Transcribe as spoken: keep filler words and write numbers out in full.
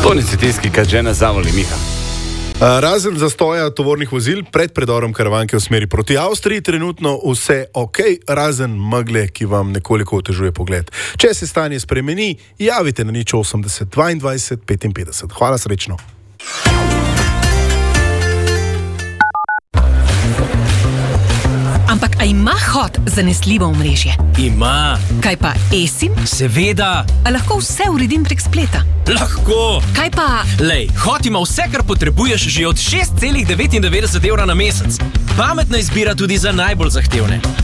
To ni tisti, ki že nas zavoli, Miha. Razen zastoja tovornih vozil pred predorom Karavanke v smeri proti Avstriji, trenutno vse ok, razen megle, ki vam nekoliko otežuje pogled. Če se stanje spremeni, javite na nič osemdeset dvaindvajset petinpetdeset. Hvala, srečno. Ampak a ima Hot zanesljivo omrežje? Ima. Kaj pa eSIM? Seveda. A lahko vse uredim prek spleta? Lahko. Kaj pa... Lej, Hot ima vse, kar potrebuješ že od šest celih devetindevetdeset evra na mesec. Pametna izbira tudi za najbolj zahtevne.